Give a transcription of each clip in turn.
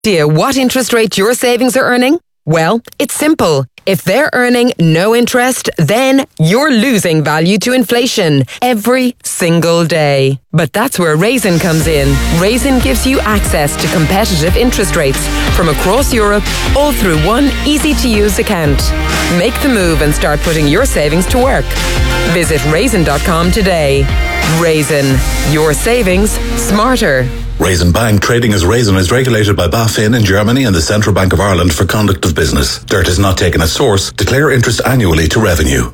idea what interest rate your savings are earning? Well, it's simple. If they're earning no interest, then you're losing value to inflation every single day. But that's where Raisin comes in. Raisin gives you access to competitive interest rates from across Europe, all through one easy-to-use account. Make the move and start putting your savings to work. Visit raisin.com today. Raisin, your savings smarter. Raisin Bank, trading as Raisin, is regulated by BaFin in Germany and the Central Bank of Ireland for conduct of business. Dirt is not taken as source. Declare interest annually to revenue.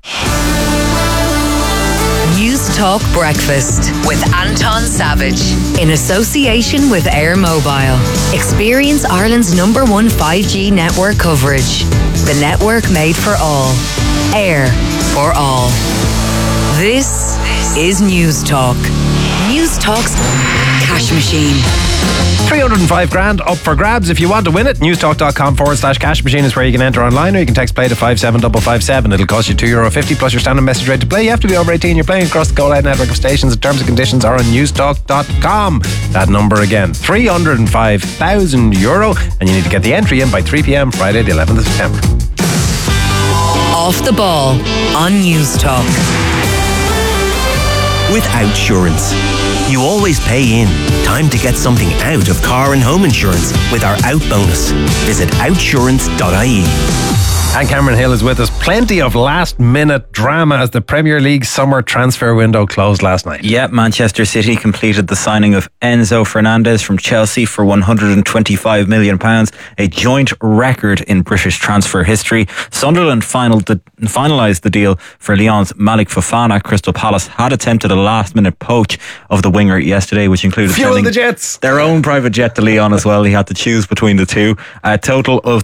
News Talk Breakfast with Anton Savage in association with Air Mobile. Experience Ireland's #1 5G network coverage. The network made for all. Air for all. This is News Talk. News Talk's cash machine. 305 grand up for grabs if you want to win it. Newstalk.com/cash machine is where you can enter online, or you can text play to 57557. It'll cost you €2.50 plus your standard message rate to play. You have to be over 18. You're playing across the Go Loud network of stations. The terms and conditions are on newstalk.com. That number again, €305,000, and you need to get the entry in by 3 p.m. Friday the 11th of September. Off the ball on News Talk. With Outsurance, you always pay in. Time to get something out of car and home insurance with our Out bonus. Visit outsurance.ie. And Cameron Hill is with us. Plenty of last-minute drama as the Premier League summer transfer window closed last night. Yeah, Manchester City completed the signing of Enzo Fernandez from Chelsea for £125 million, a joint record in British transfer history. Sunderland finalised the deal for Lyon's Malik Fofana. Crystal Palace had attempted a last-minute poach of the winger yesterday, which included sending the Jets. Their own private jet to Lyon as well. He had to choose between the two. A total of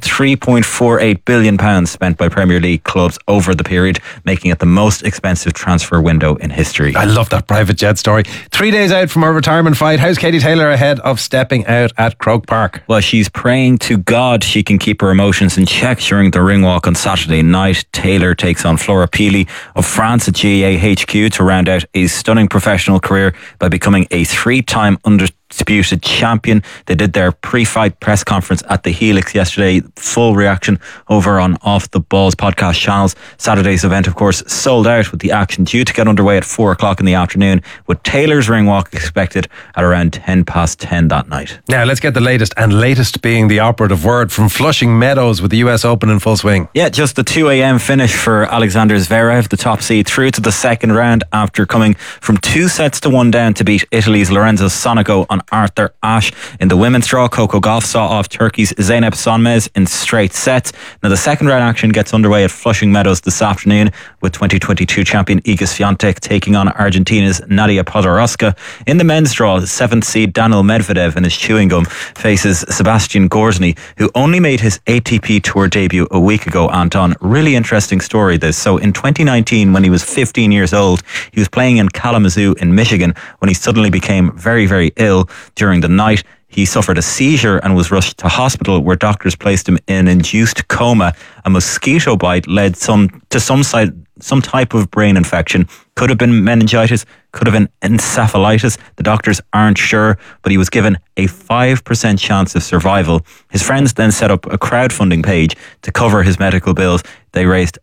£3.48 billion spent by Premier League clubs over the period, making it the most expensive transfer window in history. I love that private jet story. 3 days out from her retirement fight, how's Katie Taylor ahead of stepping out at Croke Park? Well, she's praying to God she can keep her emotions in check during the ring walk on Saturday night. Taylor takes on Flora Peely of France at GAA HQ to round out a stunning professional career by becoming a 3-time undisputed champion. They did their pre-fight press conference at the Helix yesterday. Full reaction over on Off the Balls podcast channels. Saturday's event, of course, sold out, with the action due to get underway at 4 o'clock in the afternoon, with Taylor's ring walk expected at around 10:10 that night. Now let's get the latest, and latest being the operative word from Flushing Meadows with the US Open in full swing. Yeah, just the 2 a.m. finish for Alexander Zverev, the top seed, through to the second round after coming from 2-1 down to beat Italy's Lorenzo Sonego on Arthur Ashe. In the women's draw, Coco Gauff saw off Turkey's Zeynep Sönmez in straight sets. Now the second round action gets underway at Flushing Meadows this afternoon, with 2022 champion Iga Swiatek taking on Argentina's Nadia Podoroska. In the men's draw, 7th seed Daniil Medvedev and his chewing gum faces Sebastian Gorzny, who only made his ATP Tour debut a week ago, Anton. Really interesting story this. So in 2019, when he was 15 years old, he was playing in Kalamazoo in Michigan when he suddenly became very, very ill. During the night, he suffered a seizure and was rushed to hospital, where doctors placed him in induced coma. A mosquito bite led to some type of brain infection. Could have been meningitis, could have been encephalitis. The doctors aren't sure, but he was given a 5% chance of survival. His friends then set up a crowdfunding page to cover his medical bills. They raised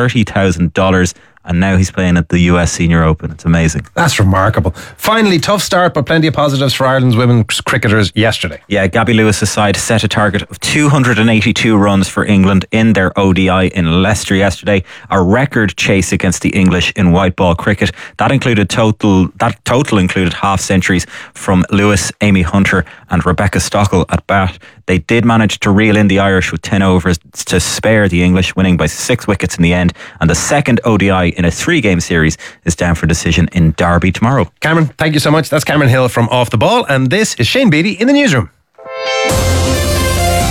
$30,000. And now he's playing at the US Senior Open. It's amazing. That's remarkable. Finally, tough start, but plenty of positives for Ireland's women's cricketers yesterday. Yeah, Gabby Lewis's side set a target of 282 runs for England in their ODI in Leicester yesterday. A record chase against the English in white ball cricket. That total included half centuries from Lewis, Amy Hunter and Rebecca Stockel at bat. They did manage to reel in the Irish with 10 overs to spare the English, winning by 6 wickets in the end. And the second ODI in a 3-game series is down for decision in Derby tomorrow. Cameron, thank you so much. That's Cameron Hill from Off the Ball, and this is Shane Beatty in the newsroom. Thank you,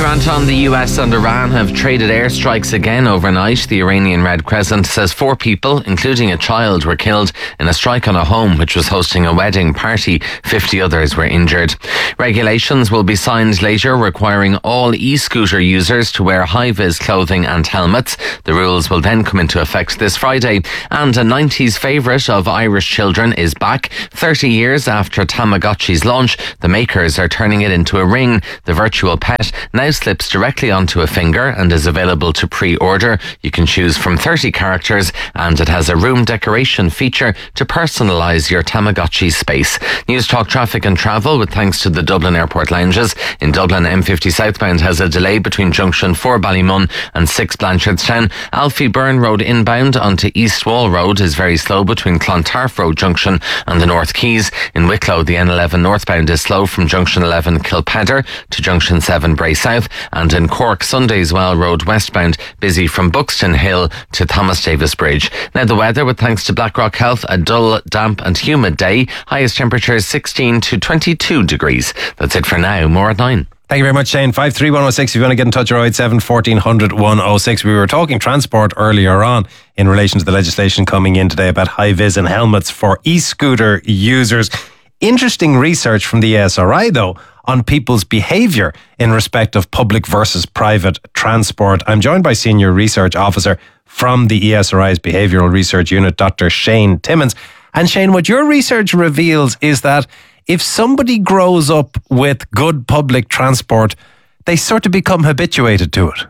Anton. The US and Iran have traded airstrikes again overnight. The Iranian Red Crescent says 4 people, including a child, were killed in a strike on a home which was hosting a wedding party. 50 others were injured. Regulations will be signed later requiring all e-scooter users to wear high-vis clothing and helmets. The rules will then come into effect this Friday. And a 90s favourite of Irish children is back. 30 years after Tamagotchi's launch, the makers are turning it into a ring. The virtual pet now slips directly onto a finger and is available to pre-order. You can choose from 30 characters and it has a room decoration feature to personalise your Tamagotchi space. News Talk Traffic and Travel with thanks to the Dublin Airport Lounges. In Dublin, M50 southbound has a delay between junction 4 Ballymun and 6 Blanchardstown. Alfie Byrne Road inbound onto East Wall Road is very slow between Clontarf Road Junction and the North Quays. In Wicklow, the N11 northbound is slow from junction 11 Kilpadder to junction 7 Bray South, and in Cork, Sundayswell Road westbound busy from Buxton Hill to Thomas Davis Bridge. Now the weather with thanks to Blackrock Health, a dull, damp and humid day. Highest temperatures 16 to 22 degrees. That's it for now. More at 9. Thank you very much, Shane. 53106 if you want to get in touch, 087 1400 106. We were talking transport earlier on in relation to the legislation coming in today about high-vis and helmets for e-scooter users. Interesting research from the ESRI, though, on people's behaviour in respect of public versus private transport. I'm joined by Senior Research Officer from the ESRI's Behavioural Research Unit, Dr. Shane Timmins. And Shane, what your research reveals is that if somebody grows up with good public transport, they sort of become habituated to it.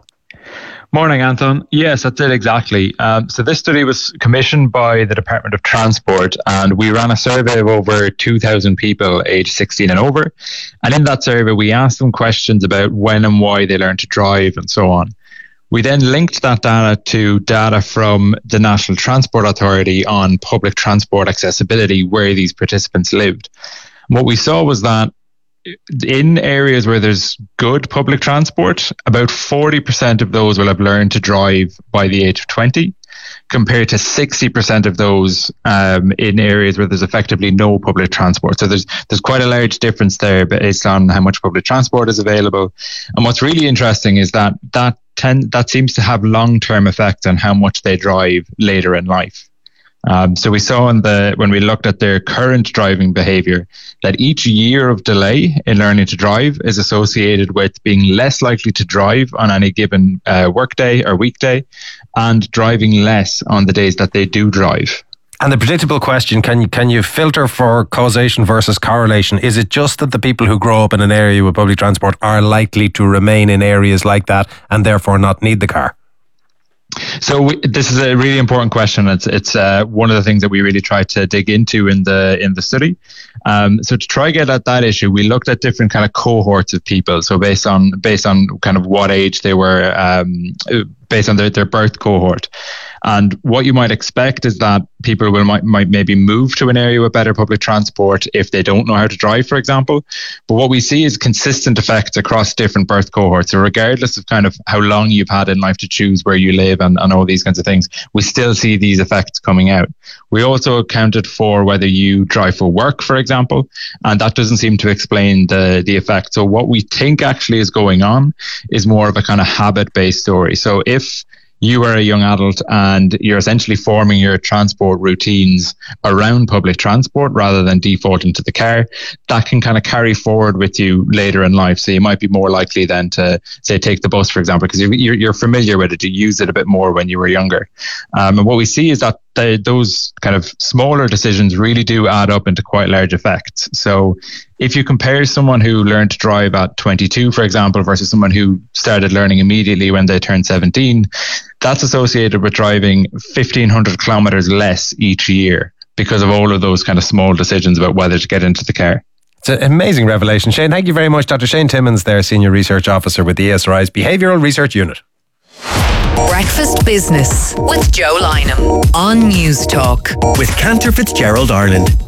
Morning, Anton. Yes, that's it exactly. So this study was commissioned by the Department of Transport, and we ran a survey of over 2,000 people aged 16 and over. And in that survey, we asked them questions about when and why they learned to drive and so on. We then linked that data to data from the National Transport Authority on public transport accessibility, where these participants lived. What we saw was that in areas where there's good public transport, about 40% of those will have learned to drive by the age of 20, compared to 60% of those in areas where there's effectively no public transport. So there's quite a large difference there based on how much public transport is available. And what's really interesting is that seems to have long-term effects on how much they drive later in life. So we saw when we looked at their current driving behaviour that each year of delay in learning to drive is associated with being less likely to drive on any given workday or weekday, and driving less on the days that they do drive. And the predictable question, can you filter for causation versus correlation? Is it just that the people who grow up in an area with public transport are likely to remain in areas like that and therefore not need the car? So this is a really important question. It's one of the things that we really tried to dig into in the study. So to try get at that issue, we looked at different kind of cohorts of people. So based on kind of what age they were, based on their birth cohort. And what you might expect is that people might maybe move to an area with better public transport if they don't know how to drive, for example. But what we see is consistent effects across different birth cohorts. So regardless of kind of how long you've had in life to choose where you live and all these kinds of things, we still see these effects coming out. We also accounted for whether you drive for work, for example, and that doesn't seem to explain the effect. So what we think actually is going on is more of a kind of habit-based story. So if you are a young adult and you're essentially forming your transport routines around public transport rather than defaulting to the car, that can kind of carry forward with you later in life. So you might be more likely then to, say, take the bus, for example, because you're familiar with it. You use it a bit more when you were younger. And what we see is that those kind of smaller decisions really do add up into quite large effects. So if you compare someone who learned to drive at 22, for example, versus someone who started learning immediately when they turned 17, that's associated with driving 1,500 kilometers less each year because of all of those kind of small decisions about whether to get into the car. It's an amazing revelation. Shane, thank you very much. Dr. Shane Timmins there, Senior Research Officer with the ESRI's Behavioural Research Unit. Breakfast Business with Joe Lynham on News Talk. With Cantor Fitzgerald Ireland.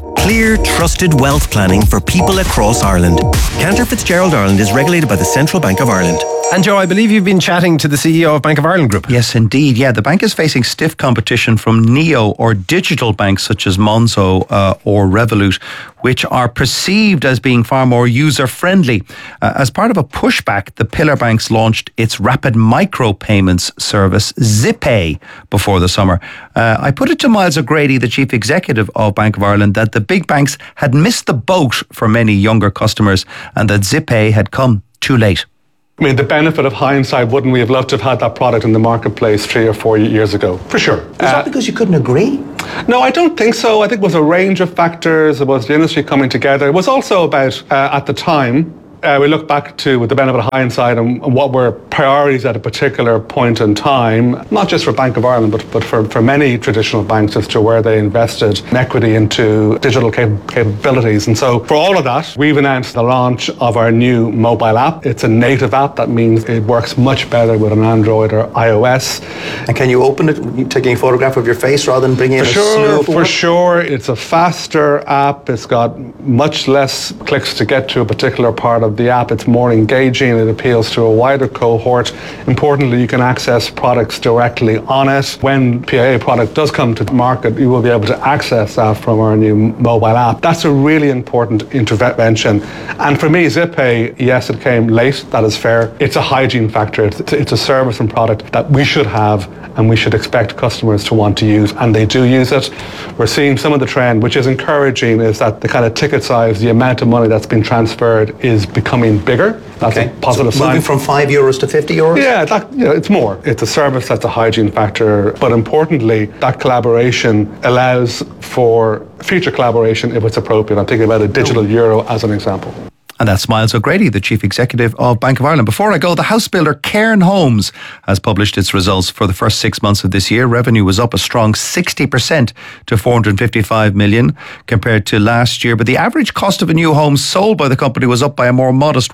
Clear, trusted wealth planning for people across Ireland. Cantor Fitzgerald Ireland is regulated by the Central Bank of Ireland. And Joe, I believe you've been chatting to the CEO of Bank of Ireland Group. Yes, indeed. Yeah, the bank is facing stiff competition from neo or digital banks such as Monzo or Revolut, which are perceived as being far more user-friendly. As part of a pushback, the pillar banks launched its rapid micropayments service, ZipPay, before the summer. I put it to Miles O'Grady, the chief executive of Bank of Ireland, that the big banks had missed the boat for many younger customers and that ZipPay had come too late. I mean, the benefit of hindsight, wouldn't we have loved to have had that product in the marketplace 3 or 4 years ago? For sure. Was that because you couldn't agree? No, I don't think so. I think it was a range of factors. It was the industry coming together. It was also about, at the time, we look back to, with the benefit of hindsight, and what were priorities at a particular point in time, not just for Bank of Ireland, but for many traditional banks as to where they invested equity into digital capabilities. And so for all of that, we've announced the launch of our new mobile app. It's a native app. That means it works much better with an Android or iOS. And can you open it, taking a photograph of your face rather than bringing in a slew of For sure. It's a faster app. It's got much less clicks to get to a particular part of the app. It's more engaging. It appeals to a wider cohort. Importantly, you can access products directly on it. When PIA product does come to the market, you will be able to access that from our new mobile app. That's a really important intervention. And for me, ZipPay, yes, it came late. That is fair. It's a hygiene factor. It's a service and product that we should have and we should expect customers to want to use, and they do use it. We're seeing some of the trend, which is encouraging, is that the kind of ticket size, the amount of money that's been transferred is becoming bigger. That's a positive sign. Moving from €5 to €50? Yeah, it's more. It's a service that's a hygiene factor. But importantly, that collaboration allows for future collaboration if it's appropriate. I'm thinking about a digital euro as an example. And that's Miles O'Grady, the Chief Executive of Bank of Ireland. Before I go, the house builder Cairn Homes has published its results for the first 6 months of this year. Revenue was up a strong 60% to 455 million compared to last year. But the average cost of a new home sold by the company was up by a more modest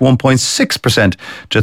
1.6% to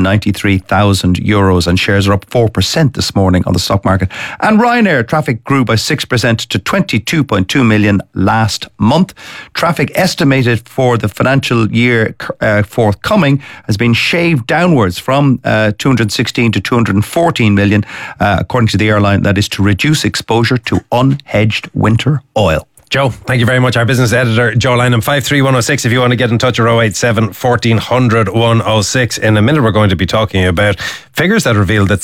€393,000. And shares are up 4% this morning on the stock market. And Ryanair traffic grew by 6% to 22.2 million last month. Traffic estimated for the financial year forthcoming has been shaved downwards from 216 to 214 million, according to the airline. That is to reduce exposure to unhedged winter oil. Joe, thank you very much. Our business editor, Joe Lynham, 53106. If you want to get in touch, or 087 1400 106. In a minute, we're going to be talking about figures that reveal that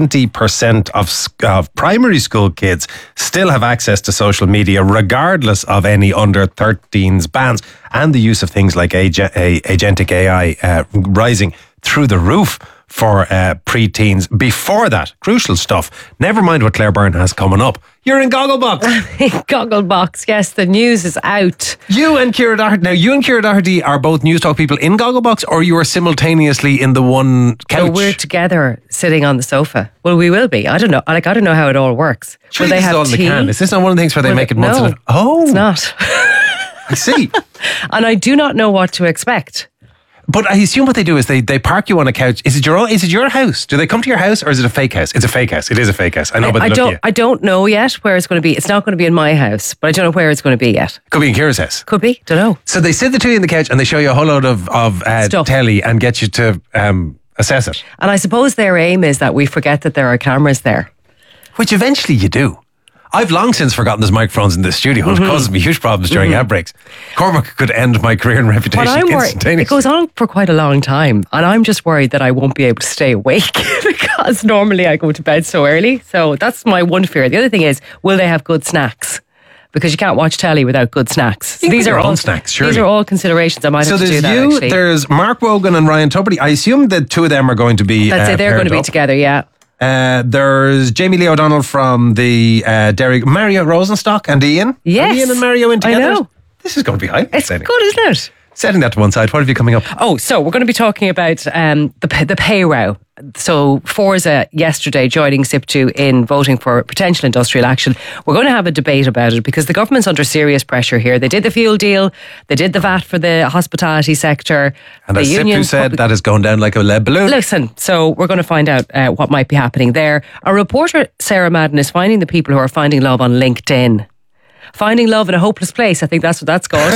70% of primary school kids still have access to social media, regardless of any under 13's bans, and the use of things like agentic AI rising through the roof for pre-teens. Before that, crucial stuff. Never mind what Claire Byrne has coming up. You're in Gogglebox. Gogglebox, yes, the news is out. You and Ciara Doherty are both News Talk people in Gogglebox, or you are simultaneously in the one couch? So we're together sitting on the sofa. Well, we will be. I don't know. I don't know how it all works. Sure, will they have tea? Is this not one of the things where they make it once in a... Oh, it's not. I see. And I do not know what to expect. But I assume what they do is they park you on a couch. Is it your house? Do they come to your house, or is it a fake house? It's a fake house. It is a fake house. I know, but I don't know yet where it's going to be. It's not going to be in my house, but I don't know where it's going to be yet. Could be in Ciara's house. Could be. Don't know. So they sit the two in the couch and they show you a whole load of telly and get you to assess it. And I suppose their aim is that we forget that there are cameras there. Which eventually you do. I've long since forgotten there's microphones in this studio. It causes me huge problems during outbreaks. Cormac could end my career and reputation instantaneously. It goes on for quite a long time, and I'm just worried that I won't be able to stay awake because normally I go to bed so early. So that's my one fear. The other thing is, will they have good snacks? Because you can't watch telly without good snacks. These are all snacks, surely. These are all considerations. I might have to do that, actually. There's Mark Wogan and Ryan Tubridy. I assume the two of them are going to be That's it, they're going to be together, yeah. There's Jamie Lee O'Donnell from the Derry, Mario Rosenstock and Ian. Yes. Are Ian and Mario in together? I know. This is going to be highly exciting. It's good, isn't it? Setting that to one side, what have you coming up? Oh, so we're going to be talking about the pay row. So Forza yesterday joining SIP2 in voting for potential industrial action. We're going to have a debate about it because the government's under serious pressure here. They did the fuel deal, they did the VAT for the hospitality sector. And as SIP2 said, that is going down like a lead balloon. Listen, so we're going to find out what might be happening there. Our reporter, Sarah Madden, is finding the people who are finding love on LinkedIn. Finding love in a hopeless place. I think that's what that's called.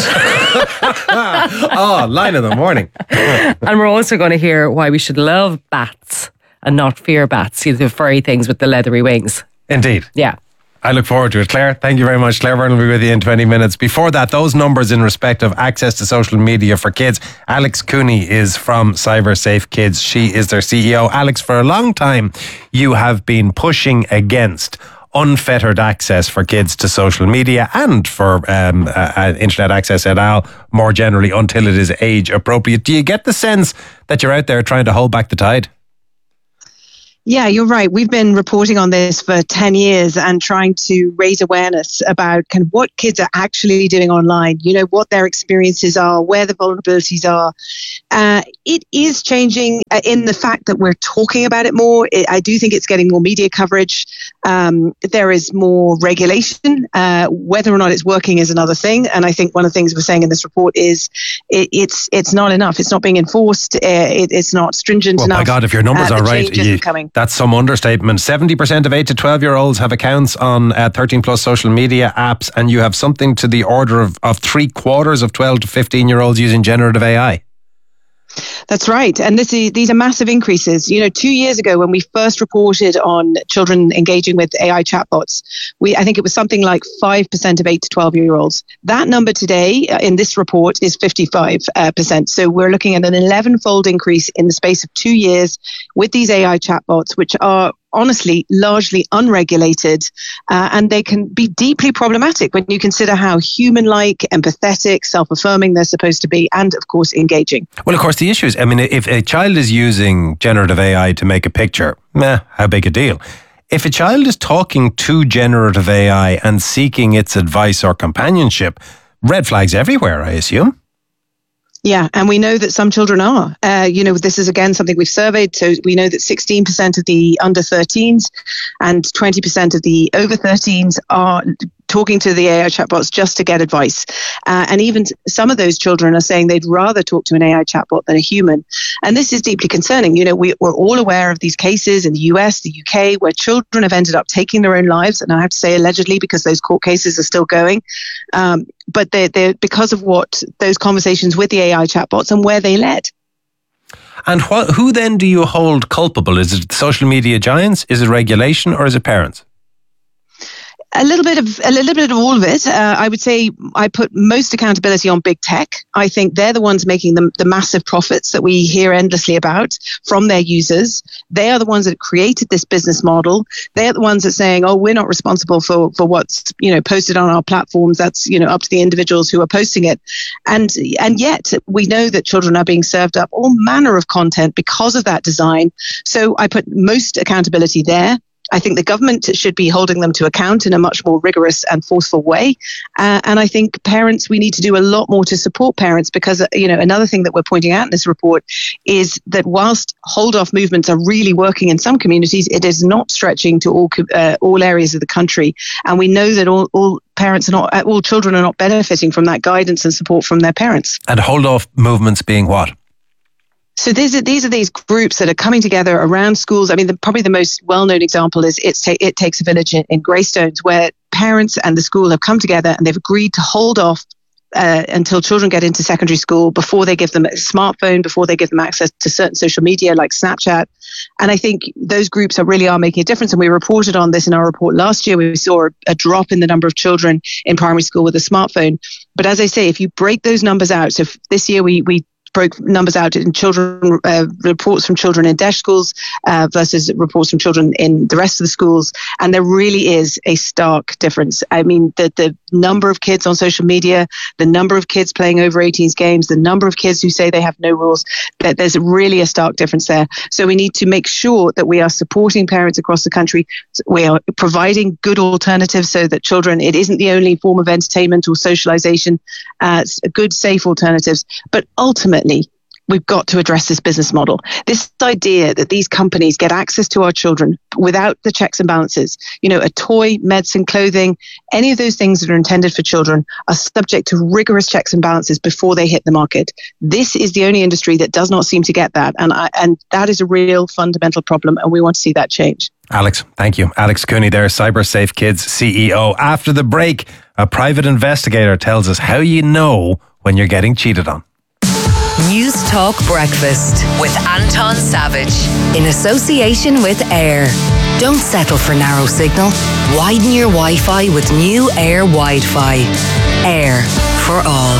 Oh, line of the morning. And we're also going to hear why we should love bats and not fear bats, the furry things with the leathery wings. Indeed. Yeah. I look forward to it. Claire, thank you very much. Claire Byrne will be with you in 20 minutes. Before that, those numbers in respect of access to social media for kids. Alex Cooney is from Cyber Safe Kids. She is their CEO. Alex, for a long time, you have been pushing against unfettered access for kids to social media and for internet access et al. More generally until it is age appropriate. Do you get the sense that you're out there trying to hold back the tide? Yeah, you're right. We've been reporting on this for 10 years and trying to raise awareness about kind of what kids are actually doing online, what their experiences are, where the vulnerabilities are. It is changing in the fact that we're talking about it more. I do think it's getting more media coverage. There is more regulation. Whether or not it's working is another thing. And I think one of the things we're saying in this report is it's not enough. It's not being enforced. It's not stringent enough. My God, if your numbers are right, that's some understatement. 70% of 8 to 12-year-olds have accounts on 13-plus social media apps, and you have something to the order of 3/4 of 12 to 15-year-olds using generative AI. That's right. And these are massive increases. 2 years ago when we first reported on children engaging with AI chatbots, I think it was something like 5% of 8 to 12-year-olds. That number today in this report is 55%. So we're looking at an 11-fold increase in the space of 2 years with these AI chatbots, which are honestly largely unregulated, and they can be deeply problematic when you consider how human-like, empathetic, self-affirming they're supposed to be, and of course engaging. Well, of course, the issue is, if a child is using generative AI to make a picture, how big a deal? If a child is talking to generative AI and seeking its advice or companionship, red flags everywhere, I assume. Yeah, and we know that some children are. This is, again, something we've surveyed. So we know that 16% of the under 13s and 20% of the over 13s are talking to the AI chatbots just to get advice. And even some of those children are saying they'd rather talk to an AI chatbot than a human. And this is deeply concerning. We're all aware of these cases in the US, the UK, where children have ended up taking their own lives. And I have to say allegedly, because those court cases are still going. But they're because of what those conversations with the AI chatbots and where they led. And who then do you hold culpable? Is it social media giants? Is it regulation, or is it parents? A little bit of all of it. I would say I put most accountability on big tech. I think they're the ones making the massive profits that we hear endlessly about from their users. They are the ones that created this business model. They are the ones that are saying, "Oh, we're not responsible for what's posted on our platforms. That's up to the individuals who are posting it." And yet we know that children are being served up all manner of content because of that design. So I put most accountability there. I think the government should be holding them to account in a much more rigorous and forceful way. And I think parents, we need to do a lot more to support parents because, another thing that we're pointing out in this report is that whilst hold-off movements are really working in some communities, it is not stretching to all areas of the country. And we know that all children are not benefiting from that guidance and support from their parents. And hold-off movements being what? So these are these groups that are coming together around schools. I mean, probably the most well-known example is It Takes a Village in Greystones, where parents and the school have come together and they've agreed to hold off until children get into secondary school before they give them a smartphone, before they give them access to certain social media like Snapchat. And I think those groups really are making a difference. And we reported on this in our report last year. We saw a drop in the number of children in primary school with a smartphone. But as I say, if you break those numbers out, so this year we broke numbers out in children, reports from children in DESH schools versus reports from children in the rest of the schools. And there really is a stark difference. I mean, the number of kids on social media, the number of kids playing over 18s games, the number of kids who say they have no rules, that there's really a stark difference there. So we need to make sure that we are supporting parents across the country. We are providing good alternatives so that children, it isn't the only form of entertainment or socialization, good, safe alternatives. But ultimately, we've got to address this business model. This idea that these companies get access to our children without the checks and balances, a toy, medicine, clothing, any of those things that are intended for children are subject to rigorous checks and balances before they hit the market. This is the only industry that does not seem to get that. And that is a real fundamental problem. And we want to see that change. Alex, thank you. Alex Cooney there, CyberSafe Kids CEO. After the break, a private investigator tells us how you know when you're getting cheated on. News Talk Breakfast with Anton Savage in association with Air. Don't settle for narrow signal. Widen your Wi-Fi with new Air Wi-Fi. Air for all.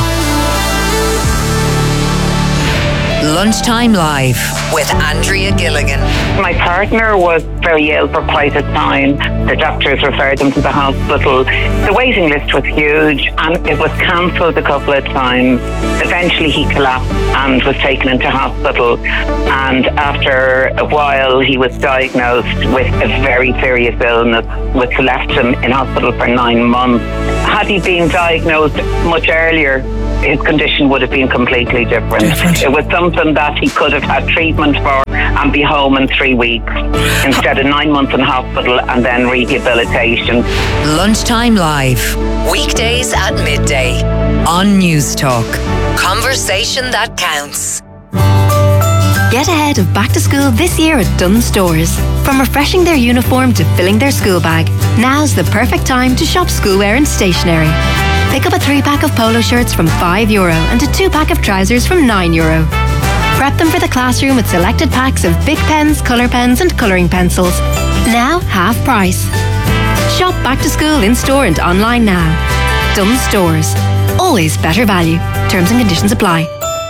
Lunchtime Live with Andrea Gilligan. My partner was very ill for quite a time. The doctors referred him to the hospital. The waiting list was huge and it was cancelled a couple of times. Eventually he collapsed and was taken into hospital, and after a while he was diagnosed with a very serious illness which left him in hospital for 9 months. Had he been diagnosed much earlier, his condition would have been completely different. It was something that he could have had treatment for and be home in 3 weeks instead of 9 months in hospital and then rehabilitation. Lunchtime Live, weekdays at midday on News Talk. Conversation that counts. Get ahead of back to school this year at Dunnes Stores. From refreshing their uniform to filling their school bag, now's the perfect time to shop schoolwear and stationery. Pick up a 3-pack of polo shirts from €5 and a 2-pack of trousers from €9. Prep them for the classroom with selected packs of Bic pens, colour pens and colouring pencils. Now half price. Shop back to school in store and online now. Dunnes Stores. Always better value. Terms and conditions apply.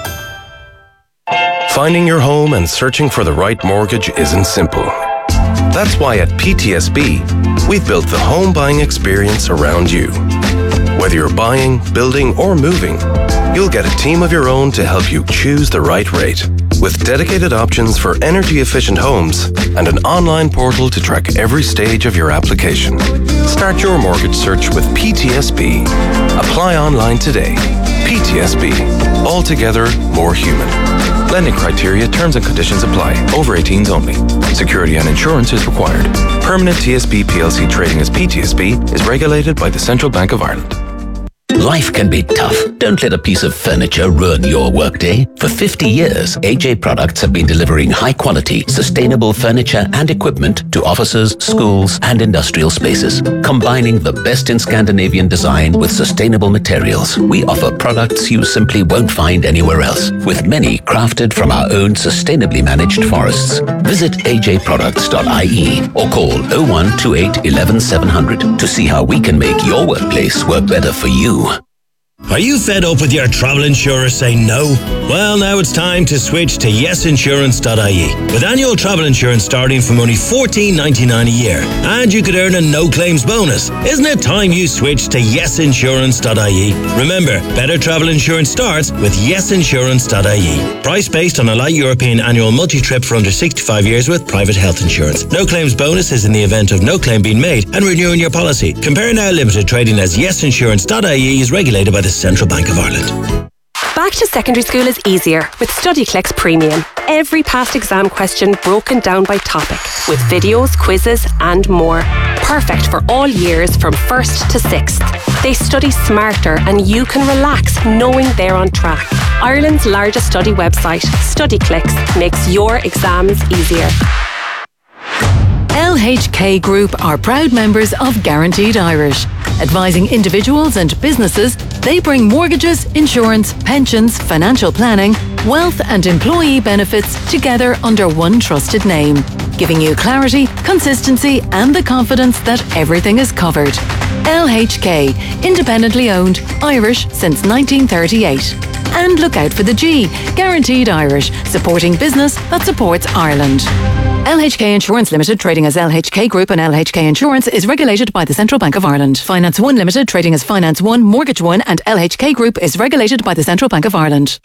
Finding your home and searching for the right mortgage isn't simple. That's why at PTSB, we've built the home buying experience around you. Whether you're buying, building, or moving, you'll get a team of your own to help you choose the right rate. With dedicated options for energy-efficient homes and an online portal to track every stage of your application. Start your mortgage search with PTSB. Apply online today. PTSB. Altogether more human. Lending criteria, terms and conditions apply. Over 18s only. Security and insurance is required. Permanent TSB PLC trading as PTSB is regulated by the Central Bank of Ireland. Life can be tough. Don't let a piece of furniture ruin your workday. For 50 years, AJ Products have been delivering high-quality, sustainable furniture and equipment to offices, schools, and industrial spaces. Combining the best in Scandinavian design with sustainable materials, we offer products you simply won't find anywhere else, with many crafted from our own sustainably managed forests. Visit ajproducts.ie or call 0128 11 700 to see how we can make your workplace work better for you. Are you fed up with your travel insurer saying no? Well, now it's time to switch to yesinsurance.ie. With annual travel insurance starting from only $14.99 a year. And you could earn a no-claims bonus. Isn't it time you switched to yesinsurance.ie? Remember, better travel insurance starts with yesinsurance.ie. Price based on a light European annual multi-trip for under 65 years with private health insurance. No-claims bonus is in the event of no claim being made and renewing your policy. Compare Now Limited trading as yesinsurance.ie is regulated by the Central Bank of Ireland. Back to secondary school is easier with StudyClicks Premium. Every past exam question broken down by topic, with videos, quizzes and more. Perfect for all years from 1st to 6th. They study smarter and you can relax knowing they're on track. Ireland's largest study website, StudyClicks, makes your exams easier. LHK Group are proud members of Guaranteed Irish. Advising individuals and businesses, they bring mortgages, insurance, pensions, financial planning, wealth and employee benefits together under one trusted name, giving you clarity, consistency and the confidence that everything is covered. LHK, independently owned, Irish since 1938. And look out for the G, Guaranteed Irish, supporting business that supports Ireland. LHK Insurance Limited, trading as LHK Group and LHK Insurance, is regulated by the Central Bank of Ireland. Finance One Limited, trading as Finance One, Mortgage One and LHK Group is regulated by the Central Bank of Ireland.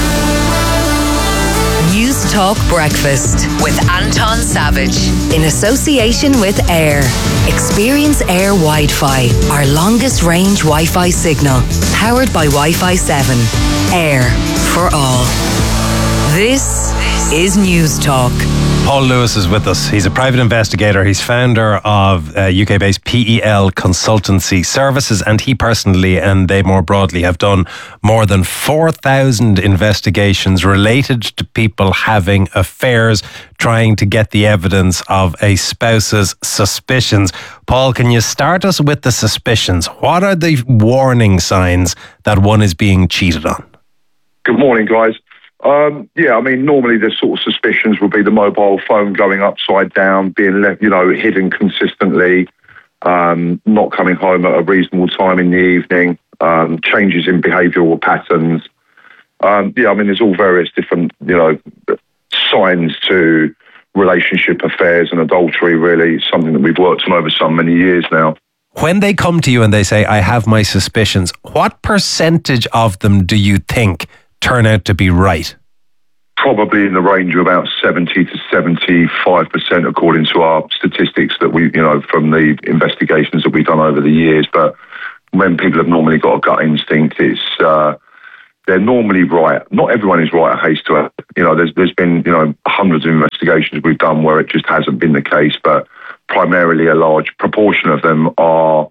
News Talk Breakfast with Anton Savage in association with Air. Experience Air Wi-Fi, our longest range Wi-Fi signal, powered by Wi-Fi 7. Air for all. This is News Talk. Paul Lewis is with us. He's a private investigator. He's founder of UK-based PEL Consultancy Services, and he personally, and they more broadly, have done more than 4,000 investigations related to people having affairs, trying to get the evidence of a spouse's suspicions. Paul, can you start us with the suspicions? What are the warning signs that one is being cheated on? Good morning, guys. Normally the sort of suspicions would be the mobile phone going upside down, being left, hidden consistently, not coming home at a reasonable time in the evening, changes in behavioural patterns. There's all various different, signs to relationship affairs and adultery, really. It's something that we've worked on over so many years now. When they come to you and they say, I have my suspicions, what percentage of them do you think turn out to be right? Probably in the range of about 70 to 75%, according to our statistics that we, from the investigations that we've done over the years. But when people have normally got a gut instinct, it's they're normally right. Not everyone is right at haste to it. There's been hundreds of investigations we've done where it just hasn't been the case. But primarily, a large proportion of them are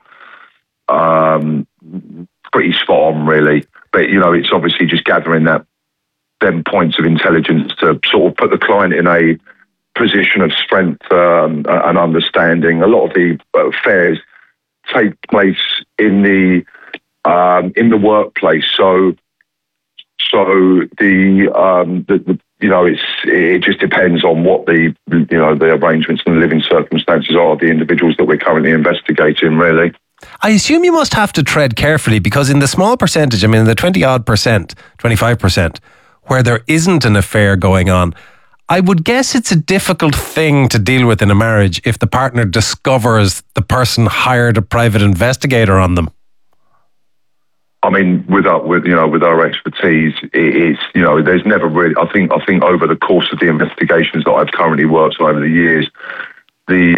pretty spot on, really. But, it's obviously just gathering them points of intelligence to sort of put the client in a position of strength and understanding. A lot of the affairs take place in the workplace. So it just depends on what the arrangements and the living circumstances are of the individuals that we're currently investigating, really. I assume you must have to tread carefully, because in the small percentage, in the 20-odd percent, 25%, where there isn't an affair going on, I would guess it's a difficult thing to deal with in a marriage if the partner discovers the person hired a private investigator on them. With our expertise, it's there's never really. I think over the course of the investigations that I've currently worked on over the years, the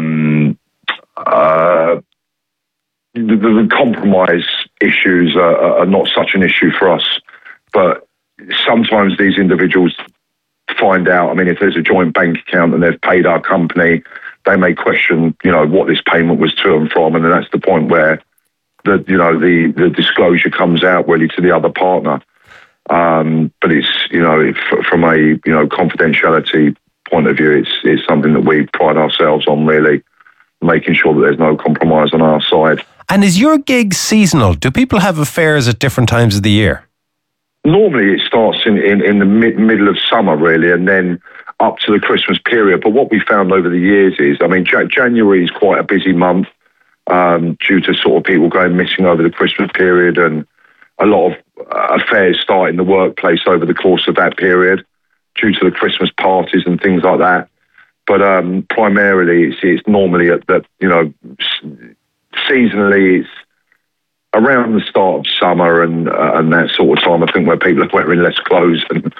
compromise issues are not such an issue for us, but sometimes these individuals find out. If there's a joint bank account and they've paid our company, they may question, what this payment was to and from, and then that's the point where the disclosure comes out really to the other partner. But it's from a confidentiality point of view, it's something that we pride ourselves on, really, making sure that there's no compromise on our side. And is your gig seasonal? Do people have affairs at different times of the year? Normally it starts in the middle of summer, really, and then up to the Christmas period. But what we found over the years is, January is quite a busy month due to sort of people going missing over the Christmas period, and a lot of affairs start in the workplace over the course of that period due to the Christmas parties and things like that. But primarily it's normally at the, seasonally it's around the start of summer and that sort of time, I think, where people are wearing less clothes and,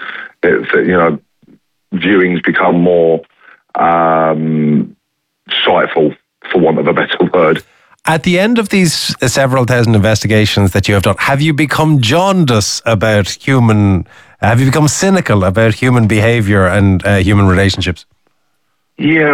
viewings become more sightful, for want of a better word. At the end of these several thousand investigations that you have done, have you become jaundiced about have you become cynical about human behaviour and human relationships? Yeah,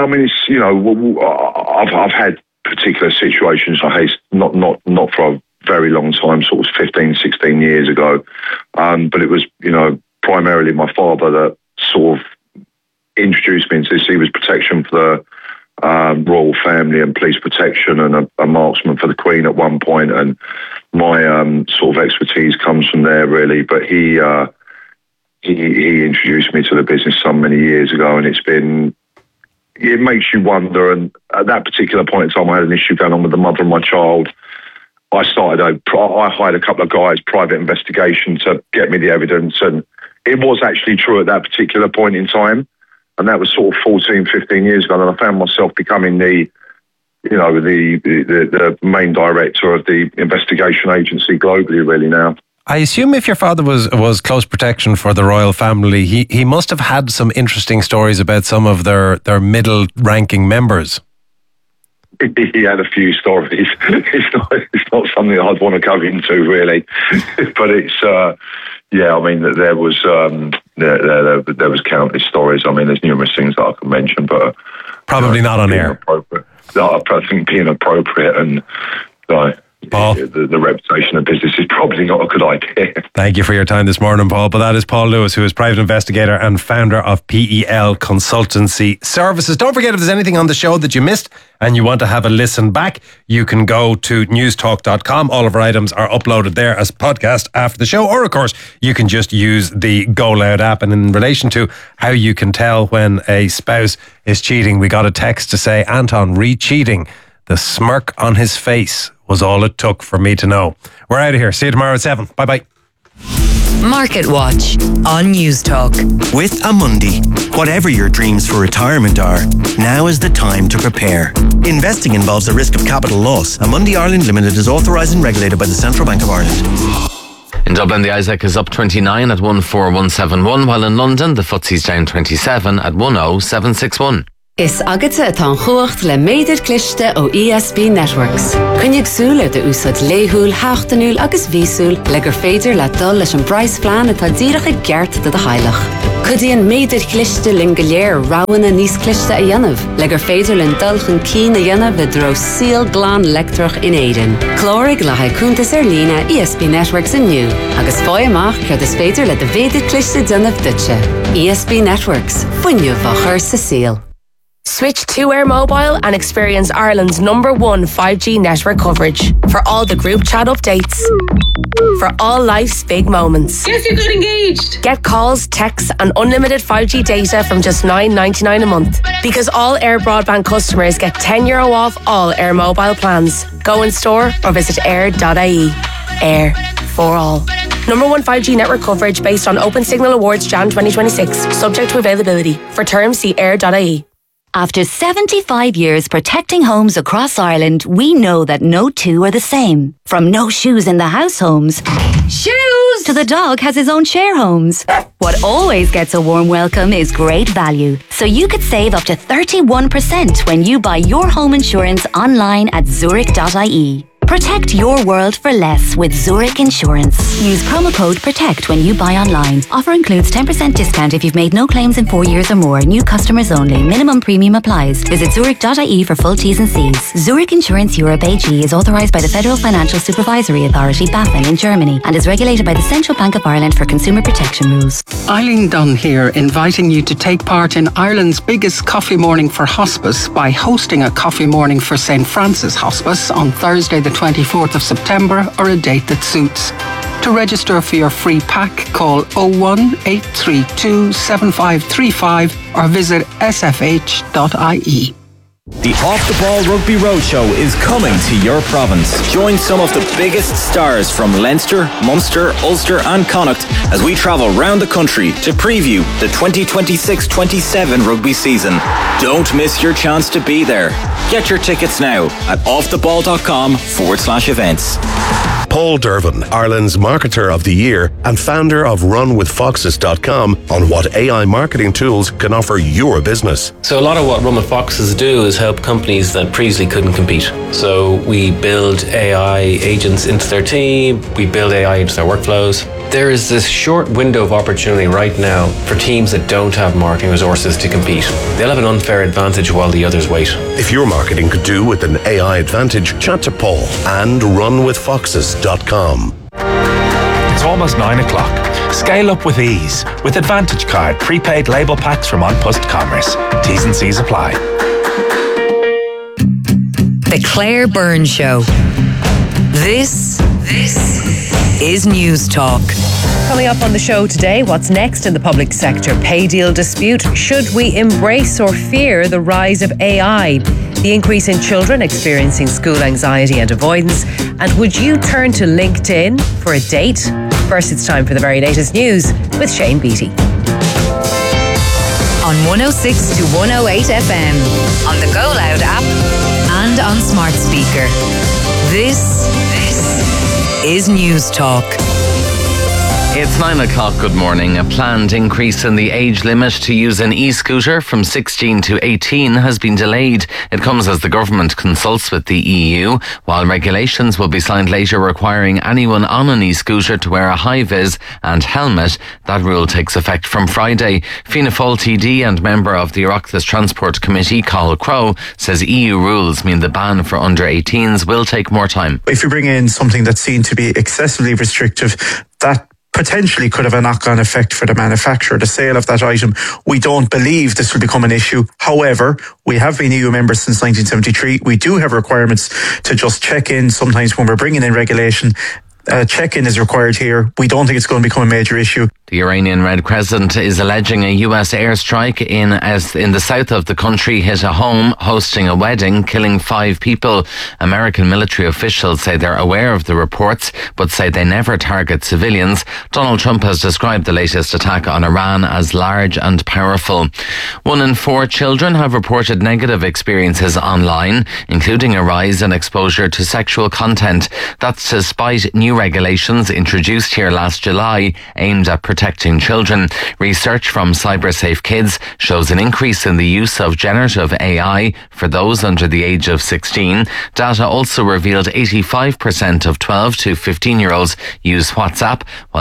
I've had particular situations, not for a very long time, sort of 15, 16 years ago. But it was, primarily my father that sort of introduced me into this. He was protection for the royal family and police protection, and a marksman for the Queen at one point. And my sort of expertise comes from there, really. But he introduced me to the business so many years ago, and it makes you wonder. And at that particular point in time, I had an issue going on with the mother of my child. I hired a couple of guys, private investigation, to get me the evidence, and it was actually true at that particular point in time. And that was sort of 14, 15 years ago. And I found myself becoming the main director of the investigation agency globally, really, now. I assume if your father was close protection for the royal family, he must have had some interesting stories about some of their middle-ranking members. He had a few stories. It's not something I'd want to go into, really. But it's, there was, there was countless stories. I mean, there's numerous things that I could mention, but probably not on air. I think being appropriate and Paul, the reputation of business is probably not a good idea. Thank you for your time this morning, Paul. But that is Paul Lewis, who is private investigator and founder of PEL Consultancy Services. Don't forget, if there's anything on the show that you missed and you want to have a listen back, you can go to newstalk.com. All of our items are uploaded there as podcast after the show. Or, of course, you can just use the Go Loud app. And in relation to how you can tell when a spouse is cheating, we got a text to say, Anton, re-cheating. The smirk on his face was all it took for me to know. We're out of here. See you tomorrow at 7. Bye-bye. Market Watch on News Talk. With Amundi, whatever your dreams for retirement are, now is the time to prepare. Investing involves the risk of capital loss. Amundi Ireland Limited is authorised and regulated by the Central Bank of Ireland. In Dublin, the ISEC is up 29 at 14171, while in London, the FTSE's down 27 at 10761. Is agate atá chuacht le méidir cliste ó ESB Networks. Cynnig súle de úsad léhúl, hachtanúl agus vísúl le gur féidir le dul leis an Bryce plan atá díracha geart de hailach. Cudíon méidir cliste lingeléir ráwana níos cliste a dhéanamh, le gur féidir len dulchan cín a dhéanamh vidro síl glán lectroch in éidir. Clórig le haicúntas lína ESB Networks inniu, agus fóiamach cred is féidir le de véidir cliste dynamh ditse. ESB Networks, fuinniu vachar sa síl. Switch to Air Mobile and experience Ireland's #1 5G network coverage for all the group chat updates. For all life's big moments. Yes, you got engaged. Get calls, texts and unlimited 5G data from just $9.99 a month. Because all Air broadband customers get €10 off all Air Mobile plans. Go in store or visit air.ie. Air for all. #1 5G network coverage based on Open Signal Awards Jan 2026. Subject to availability. For terms, see air.ie. After 75 years protecting homes across Ireland, we know that no two are the same. From no shoes in the house homes, shoes, to the dog has his own share homes. What always gets a warm welcome is great value. So you could save up to 31% when you buy your home insurance online at zurich.ie. Protect your world for less with Zurich Insurance. Use promo code PROTECT when you buy online. Offer includes 10% discount if you've made no claims in 4 years or more. New customers only. Minimum premium applies. Visit zurich.ie for full T's and C's. Zurich Insurance Europe AG is authorised by the Federal Financial Supervisory Authority, BaFin, in Germany and is regulated by the Central Bank of Ireland for consumer protection rules. Eileen Dunn here, inviting you to take part in Ireland's biggest coffee morning for hospice by hosting a coffee morning for St. Francis Hospice on Thursday the 24th of September or a date that suits. To register for your free pack, call 01-832 7535 or visit sfh.ie. The Off the Ball Rugby Roadshow is coming to your province. Join some of the biggest stars from Leinster, Munster, Ulster and Connacht as we travel round the country to preview the 2026-27 rugby season. Don't miss your chance to be there. Get your tickets now at offtheball.com/events. Paul Dervin, Ireland's Marketer of the Year and founder of RunWithFoxes.com, on what AI marketing tools can offer your business. So a lot of what Run with Foxes do is help companies that previously couldn't compete. So we build AI agents into their team, we build AI into their workflows. There is this short window of opportunity right now for teams that don't have marketing resources to compete. They'll have an unfair advantage while the others wait. If your marketing could do with an AI advantage, chat to Paul and RunWithFoxes.com. It's almost 9 o'clock. Scale up with ease with Advantage Card prepaid label packs from On Post Commerce. T's and C's apply. The Claire Byrne Show. This is News Talk. Coming up on the show today, what's next in the public sector pay deal dispute? Should we embrace or fear the rise of AI? The increase in children experiencing school anxiety and avoidance. And would you turn to LinkedIn for a date? First, it's time for the very latest news with Shane Beattie. On 106 to 108 FM, on the Go Loud app and on smart speaker. This is News Talk. It's 9 o'clock. Good morning. A planned increase in the age limit to use an e-scooter from 16 to 18 has been delayed. It comes as the government consults with the EU, while regulations will be signed later requiring anyone on an e-scooter to wear a high-vis and helmet. That rule takes effect from Friday. Fianna Fáil TD and member of the Oireachtas Transport Committee, Cathal Crowe, says EU rules mean the ban for under 18s will take more time. If you bring in something that's seen to be excessively restrictive, that potentially could have a knock-on effect for the manufacturer, the sale of that item. We don't believe this will become an issue. However, we have been EU members since 1973. We do have requirements to just check in sometimes when we're bringing in regulation. Check-in is required here. We don't think it's going to become a major issue. The Iranian Red Crescent is alleging a US airstrike in the south of the country hit a home hosting a wedding, killing 5 people. American military officials say they're aware of the reports, but say they never target civilians. Donald Trump has described the latest attack on Iran as large and powerful. 1 in 4 children have reported negative experiences online, including a rise in exposure to sexual content. That's despite new regulations introduced here last July aimed at protecting children. Research from CyberSafe Kids shows an increase in the use of generative AI for those under the age of 16. Data also revealed 85% of 12 to 15-year-olds use WhatsApp, while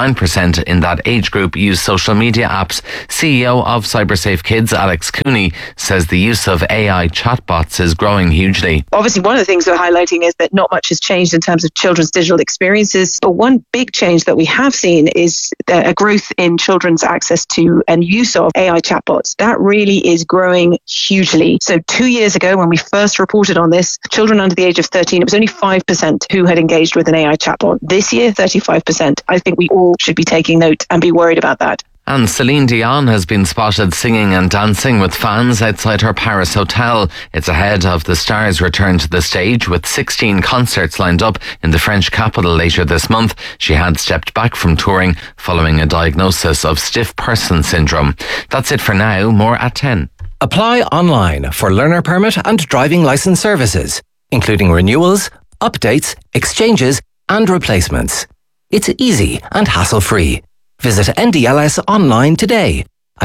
99% in that age group use social media apps. CEO of CyberSafe Kids, Alex Cooney, says the use of AI chatbots is growing hugely. Obviously, one of the things we're highlighting is that not much has changed in terms of children's digital experiences. But one big change that we have seen is a growth in children's access to and use of AI chatbots. That really is growing hugely. So 2 years ago, when we first reported on this, children under the age of 13, it was only 5% who had engaged with an AI chatbot. This year, 35%. I think we all should be taking note and be worried about that. And Celine Dion has been spotted singing and dancing with fans outside her Paris hotel. It's ahead of the star's return to the stage, with 16 concerts lined up in the French capital later this month. She had stepped back from touring following a diagnosis of stiff person syndrome. That's it for now. More at 10. Apply online for learner permit and driving licence services, including renewals, updates, exchanges and replacements. It's easy and hassle-free. Visit NDLS online today at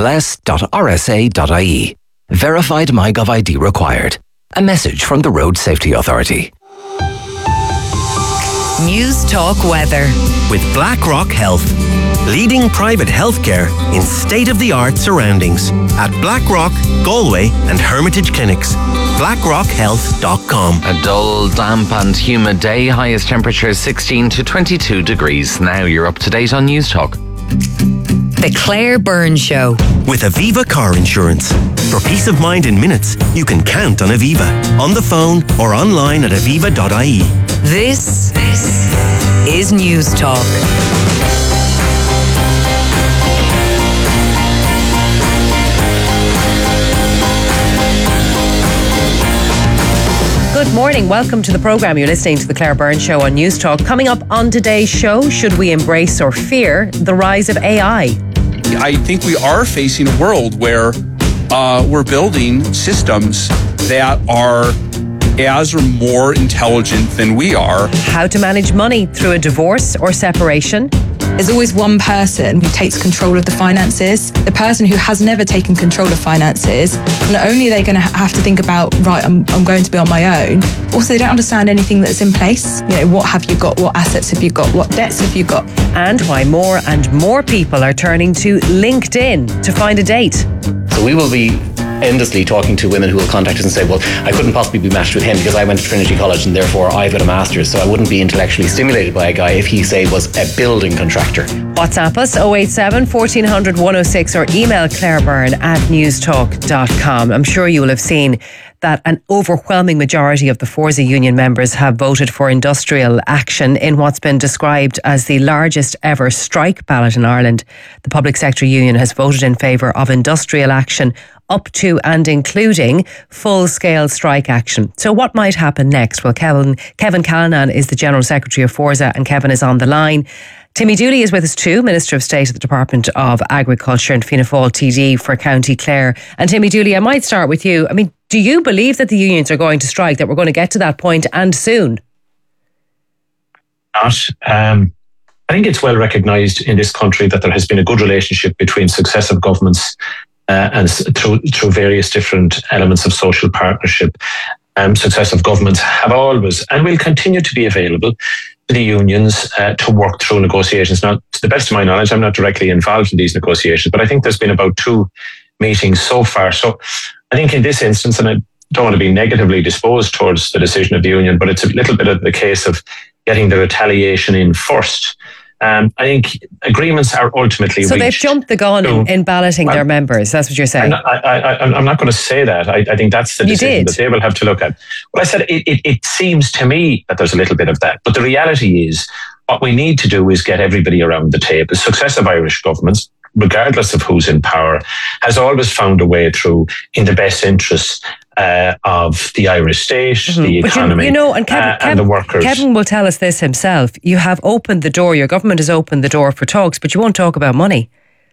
ndls.rsa.ie. Verified MyGov ID required. A message from the Road Safety Authority. News Talk Weather. With BlackRock Health, leading private healthcare in state-of-the-art surroundings at Blackrock, Galway and Hermitage Clinics. BlackRockHealth.com. A dull, damp and humid day. Highest temperature 16 to 22 degrees. Now you're up to date on News Talk. The Claire Byrne Show. With Aviva Car Insurance. For peace of mind in minutes, you can count on Aviva. On the phone or online at aviva.ie. This is News Talk. Good morning. Welcome to the programme. You're listening to the Claire Byrne Show on News Talk. Coming up on today's show, should we embrace or fear the rise of AI? I think we are facing a world where we're building systems that are as or more intelligent than we are. How to manage money through a divorce or separation. There's always one person who takes control of the finances. The person who has never taken control of finances, not only are they going to have to think about, right, I'm going to be on my own, also they don't understand anything that's in place. You know, what have you got? What assets have you got? What debts have you got? And why more and more people are turning to LinkedIn to find a date. So we will be endlessly talking to women who will contact us and say, well, I couldn't possibly be matched with him because I went to Trinity College and therefore I've got a master's, so I wouldn't be intellectually stimulated by a guy if he, say, was a building contractor. WhatsApp us 087 1400 106 or email clairebyrne@newstalk.com. I'm sure you will have seen that an overwhelming majority of the Forza union members have voted for industrial action in what's been described as the largest ever strike ballot in Ireland. The public sector union has voted in favour of industrial action up to and including full-scale strike action. So what might happen next? Well, Kevin Callanan is the General Secretary of Forza, and Kevin is on the line. Timmy Dooley is with us too, Minister of State at the Department of Agriculture and Fianna Fáil TD for County Clare. And Timmy Dooley, I might start with you. I mean, do you believe that the unions are going to strike, that we're going to get to that point and soon? Not. I think it's well recognised in this country that there has been a good relationship between successive governments and through various different elements of social partnership. Successive governments have always and will continue to be available to the unions to work through negotiations. Now, to the best of my knowledge, I'm not directly involved in these negotiations, but I think there's been about 2 meetings so far. So I think in this instance, and I don't want to be negatively disposed towards the decision of the union, but it's a little bit of the case of getting the retaliation in first. I think agreements are ultimately so reached. They've jumped the gun in balloting their members. That's what you're saying. I'm not going to say that. I think that's the decision that they will have to look at. Well, I said it seems to me that there's a little bit of that. But the reality is what we need to do is get everybody around the table. Successive Irish governments, regardless of who's in power, has always found a way through in the best interests of the Irish state, the economy, and the workers. Kevin will tell us this himself. You have opened the door, your government has opened the door for talks, but you won't talk about money.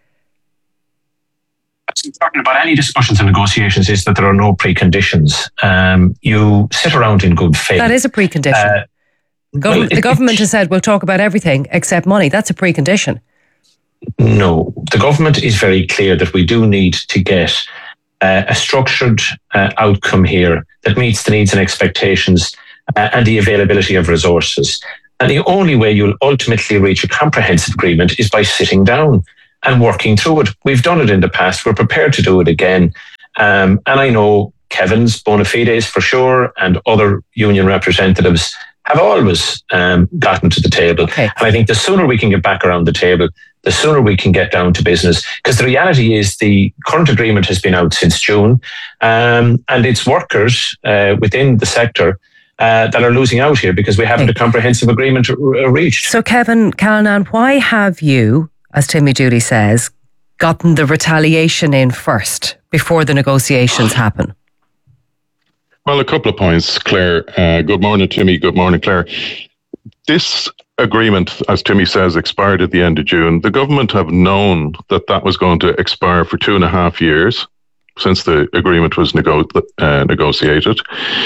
What's important about any discussions and negotiations is that there are no preconditions. You sit around in good faith. That is a precondition. The government has said we'll talk about everything except money. That's a precondition. No, the government is very clear that we do need to get a structured outcome here that meets the needs and expectations and the availability of resources. And the only way you'll ultimately reach a comprehensive agreement is by sitting down and working through it. We've done it in the past. We're prepared to do it again. And I know Kevin's bona fides for sure, and other union representatives have always gotten to the table. Okay. And I think the sooner we can get back around the table, the sooner we can get down to business. Because the reality is the current agreement has been out since June, and it's workers within the sector that are losing out here because we haven't a comprehensive agreement reached. So Kevin Callanan, why have you, as Timmy Dooley says, gotten the retaliation in first before the negotiations happen? Well, a couple of points, Claire. Good morning, Timmy. Good morning, Claire. This agreement, as Timmy says, expired at the end of June. The government have known that was going to expire for 2.5 years since the agreement was negotiated.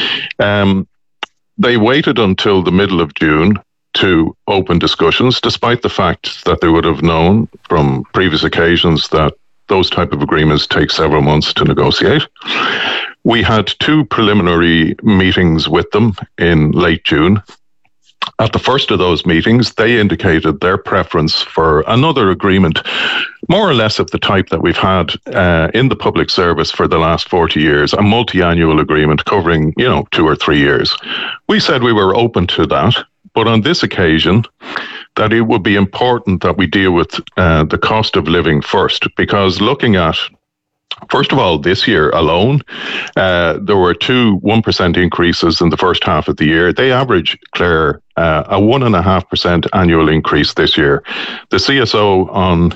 They waited until the middle of June to open discussions, despite the fact that they would have known from previous occasions that those type of agreements take several months to negotiate. We had 2 preliminary meetings with them in late June. At the first of those meetings, they indicated their preference for another agreement, more or less of the type that we've had in the public service for the last 40 years, a multi-annual agreement covering, 2 or 3 years. We said we were open to that, but on this occasion, that it would be important that we deal with the cost of living first, because looking at, first of all, this year alone, there were 2 1% increases in the first half of the year. They average, Claire, a 1.5% annual increase this year. The CSO on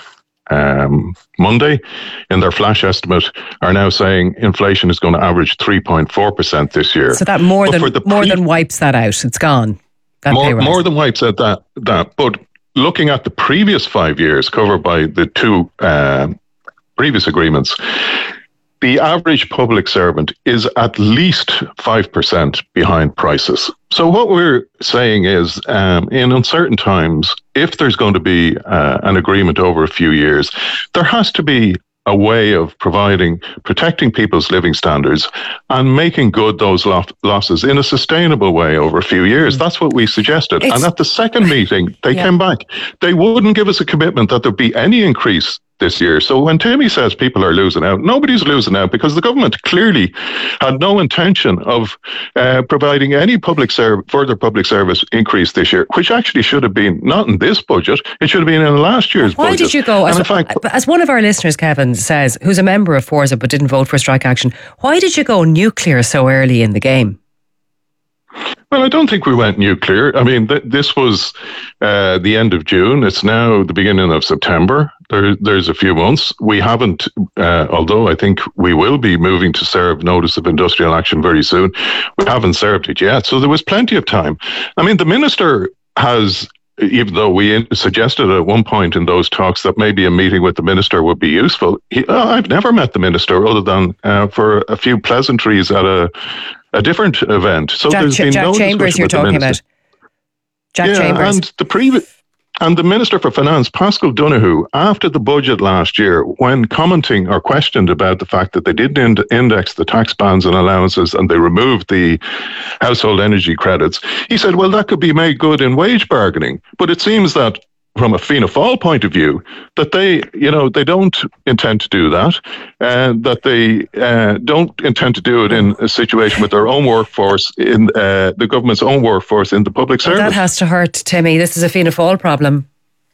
Monday, in their flash estimate, are now saying inflation is going to average 3.4% this year. So that more than wipes that out. It's gone. More than wipes out that. But looking at the previous 5 years covered by the 2 previous agreements, the average public servant is at least 5% behind prices. So what we're saying is, in uncertain times, if there's going to be an agreement over a few years, there has to be a way of protecting people's living standards and making good those losses in a sustainable way over a few years. That's what we suggested. And at the second meeting, they came back. They wouldn't give us a commitment that there'd be any increase this year. So when Timmy says people are losing out, nobody's losing out, because the government clearly had no intention of providing any further public service increase this year, which actually should have been not in this budget, it should have been in last year's budget. Why did you go, as one of our listeners, Kevin, says, who's a member of Forza but didn't vote for strike action, why did you go nuclear so early in the game? Well, I don't think we went nuclear. I mean, this was the end of June. It's now the beginning of September. There's a few months. We haven't, although I think we will be moving to serve notice of industrial action very soon, we haven't served it yet. So there was plenty of time. I mean, the minister has, even though we suggested at one point in those talks that maybe a meeting with the minister would be useful, I've never met the minister other than for a few pleasantries at a different event. So there's been no Chambers you're talking about. Jack Chambers. And the previous... And the Minister for Finance, Pascal Donoghue, after the budget last year, when commenting or questioned about the fact that they didn't index the tax bands and allowances and they removed the household energy credits, he said, well, that could be made good in wage bargaining. But it seems that from a Fianna Fáil point of view, that they don't intend to do that, and that they don't intend to do it in a situation with their own workforce, in the government's own workforce in the public service. That has to hurt, Timmy. This is a Fianna Fáil problem.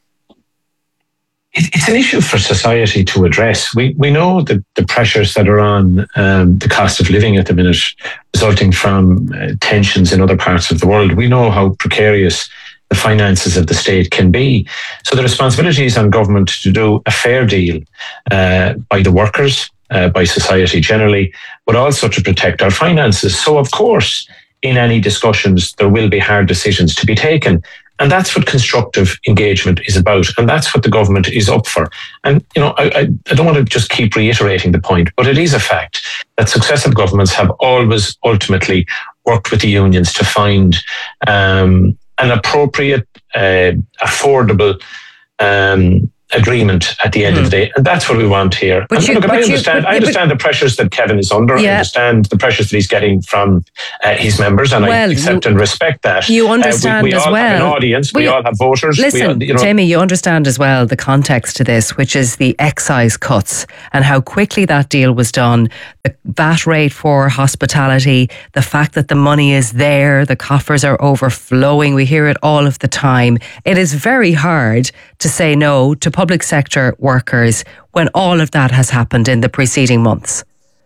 It's an issue for society to address. We know that the pressures that are on the cost of living at the minute, resulting from tensions in other parts of the world. We know how precarious the finances of the state can be. So the responsibility is on government to do a fair deal by the workers, by society generally, but also to protect our finances. So of course, in any discussions, there will be hard decisions to be taken. And that's what constructive engagement is about. And that's what the government is up for. And, I don't want to just keep reiterating the point, but it is a fact that successive governments have always ultimately worked with the unions to find an appropriate, affordable agreement at the end of the day. And that's what we want here. I understand the pressures that Kevin is under. I understand the pressures that he's getting from his members, and I accept and respect that. You understand we as all well. have an audience. We all have voters. Listen, Jamie, you understand as well the context to this, which is the excise cuts and how quickly that deal was done, the VAT rate for hospitality, the fact that the money is there, the coffers are overflowing. We hear it all of the time. It is very hard to say no to public sector workers when all of that has happened in the preceding months.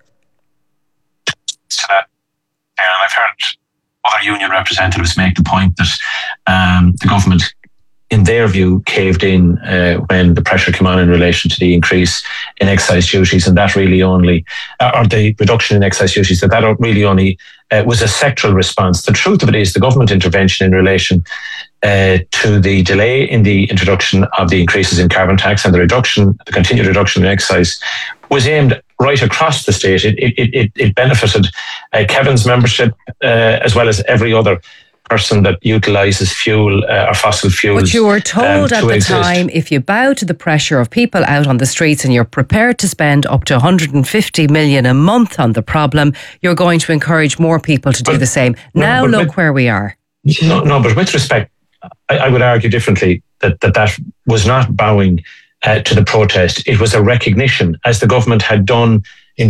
I've heard other union representatives make the point that the government, in their view, caved in when the pressure came on in relation to the increase in excise duties, and that really only, or the reduction in excise duties, that really only was a sectoral response. The truth of it is the government intervention in relation to the delay in the introduction of the increases in carbon tax and the continued reduction in excise was aimed right across the state. It benefited Kevin's membership as well as every other person that utilises fuel or fossil fuels. But you were told at the time, if you bow to the pressure of people out on the streets and you're prepared to spend up to 150 million a month on the problem, you're going to encourage more people to do the same. Now look where we are. No, but with respect, I would argue differently that was not bowing to the protest. It was a recognition, as the government had done in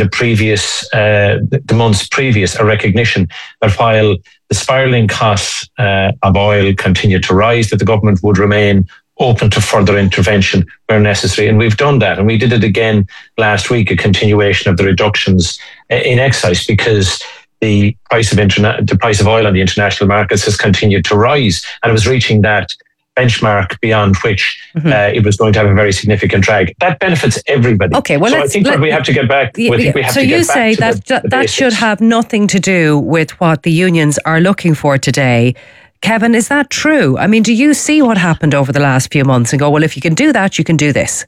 the months previous, a recognition that while the spiralling costs of oil continued to rise, that the government would remain open to further intervention where necessary. And we've done that. And we did it again last week, a continuation of the reductions in excise, because the price of oil on the international markets has continued to rise, and it was reaching that benchmark beyond which it was going to have a very significant drag. That benefits everybody. Okay, well, so I think we have to get back. So you say that should have nothing to do with what the unions are looking for today. Kevin, is that true? I mean, do you see what happened over the last few months and go, well, if you can do that, you can do this?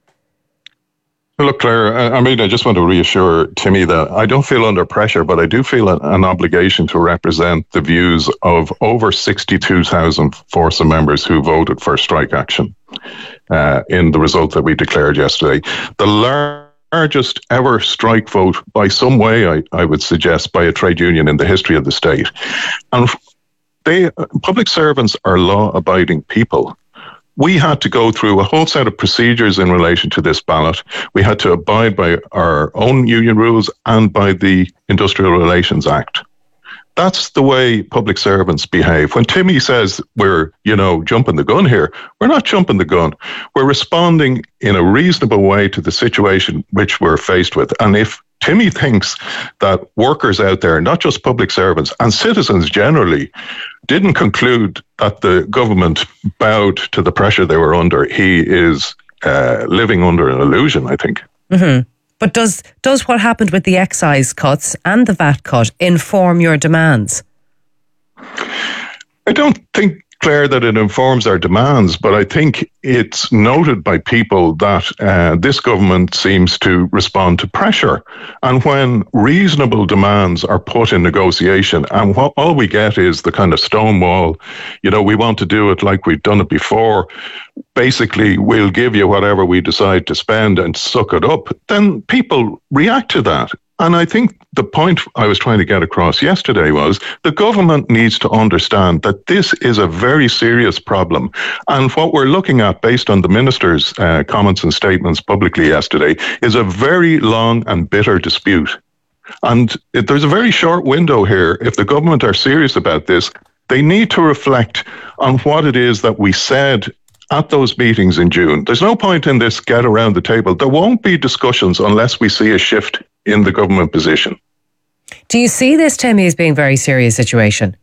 Look, Claire, I just want to reassure Timmy that I don't feel under pressure, but I do feel an obligation to represent the views of over 62,000 Forza members who voted for strike action in the result that we declared yesterday. The largest ever strike vote by some way, I would suggest, by a trade union in the history of the state. And public servants are law-abiding people. We had to go through a whole set of procedures in relation to this ballot. We had to abide by our own union rules and by the Industrial Relations Act. That's the way public servants behave. When Timmy says we're, jumping the gun here, we're not jumping the gun. We're responding in a reasonable way to the situation which we're faced with. And if Timmy thinks that workers out there, not just public servants and citizens generally, didn't conclude that the government bowed to the pressure they were under, he is living under an illusion, I think. Mm-hmm. But does what happened with the excise cuts and the VAT cut inform your demands? I don't think Claire, that it informs our demands, but I think it's noted by people that this government seems to respond to pressure. And when reasonable demands are put in negotiation, and all we get is the kind of stonewall, we want to do it like we've done it before. Basically, we'll give you whatever we decide to spend and suck it up. Then people react to that. And I think the point I was trying to get across yesterday was the government needs to understand that this is a very serious problem. And what we're looking at, based on the minister's comments and statements publicly yesterday, is a very long and bitter dispute. And there's a very short window here. If the government are serious about this, they need to reflect on what it is that we said at those meetings in June. There's no point in this get around the table. There won't be discussions unless we see a shift in the government position. Do you see this, Timmy, as being a very serious situation?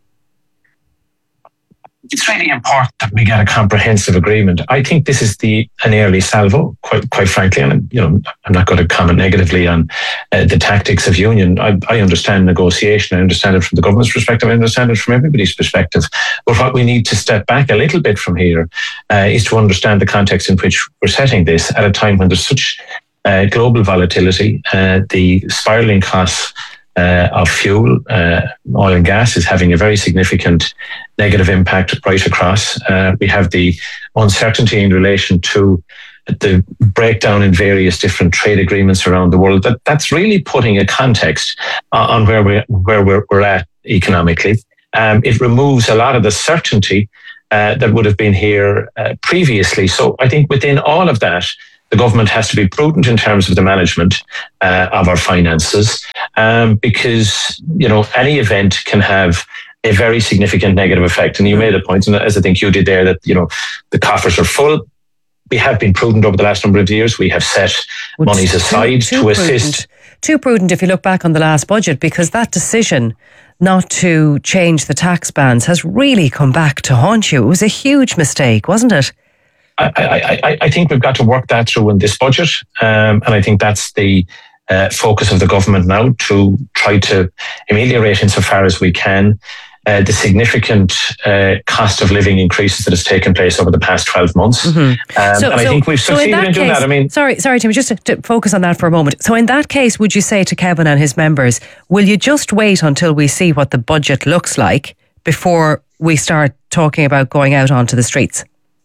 It's really important that we get a comprehensive agreement. I think this is an early salvo, quite frankly, and I'm not going to comment negatively on the tactics of union. I understand negotiation. I understand it from the government's perspective. I understand it from everybody's perspective. But what we need to step back a little bit from here is to understand the context in which we're setting this at a time when there's such global volatility, the spiraling costs of fuel, oil and gas is having a very significant negative impact right across. We have the uncertainty in relation to the breakdown in various different trade agreements around the world. That's really putting a context on where we're at economically. It removes a lot of the certainty that would have been here previously. So I think within all of that, the government has to be prudent in terms of the management of our finances, because any event can have a very significant negative effect. And you made a point, and as I think you did there, that the coffers are full. We have been prudent over the last number of years. We have set monies aside to assist. Too prudent if you look back on the last budget, because that decision not to change the tax bands has really come back to haunt you. It was a huge mistake, wasn't it? I think we've got to work that through in this budget, and I think that's the focus of the government now, to try to ameliorate insofar as we can the significant cost of living increases that has taken place over the past 12 months. And I think we've succeeded in doing that. Sorry, Timmy, just to focus on that for a moment. So in that case, would you say to Kevin and his members, will you just wait until we see what the budget looks like before we start talking about going out onto the streets?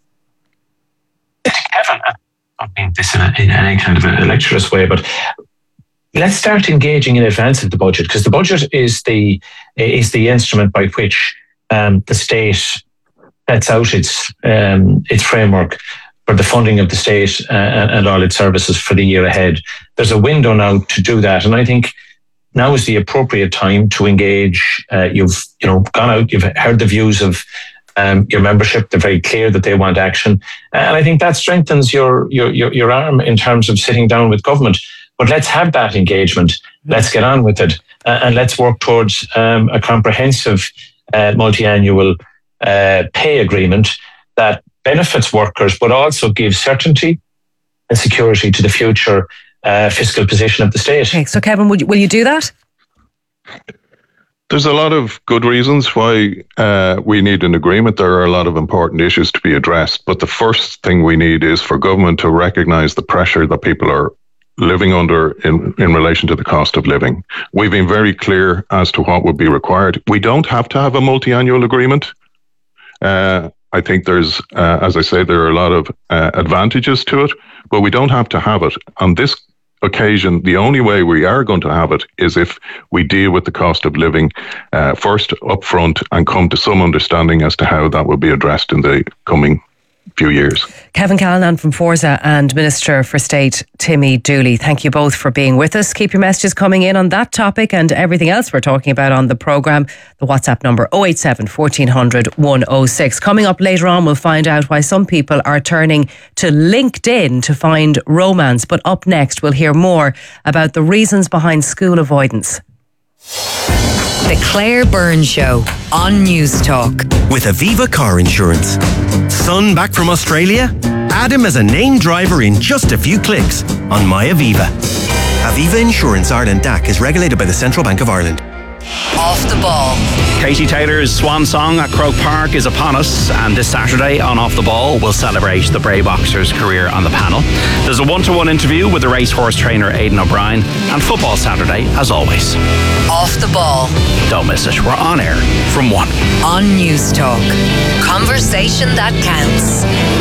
Kevin, I mean this in any kind of a lecturous way, but let's start engaging in advance of the budget, because the budget is the instrument by which the state sets out its framework for the funding of the state and all its services for the year ahead. There's a window now to do that, and I think now is the appropriate time to engage. You've gone out, you've heard the views of your membership. They're very clear that they want action, and I think that strengthens your arm in terms of sitting down with government. But let's have that engagement. Let's get on with it, and let's work towards a comprehensive multi-annual pay agreement that benefits workers, but also gives certainty and security to the future fiscal position of the state. Okay, so Kevin, will you do that? There's a lot of good reasons why we need an agreement. There are a lot of important issues to be addressed. But the first thing we need is for government to recognise the pressure that people are living under in relation to the cost of living. We've been very clear as to what would be required. We don't have to have a multi-annual agreement. I think there's, as I say, there are a lot of advantages to it, but we don't have to have it. On this occasion, the only way we are going to have it is if we deal with the cost of living first up front and come to some understanding as to how that will be addressed in the coming few years. Kevin Callanan from Forza and Minister for State Timmy Dooley, thank you both for being with us. Keep your messages coming in on that topic and everything else we're talking about on the programme. The WhatsApp number 087 1400 106. Coming up later on, we'll find out why some people are turning to LinkedIn to find romance. But up next, we'll hear more about the reasons behind school avoidance. The Claire Byrne Show on News Talk. With Aviva Car Insurance. Son back from Australia? Add him as a named driver in just a few clicks on My Aviva. Aviva Insurance Ireland DAC is regulated by the Central Bank of Ireland. Off the Ball. Katie Taylor's swan song at Croke Park is upon us, and this Saturday on Off the Ball we'll celebrate the Bray Boxer's career on the panel. There's a one-to-one interview with the racehorse trainer Aidan O'Brien, and Football Saturday as always. Off the Ball. Don't miss it. We're on air from 1. On News Talk. Conversation that counts.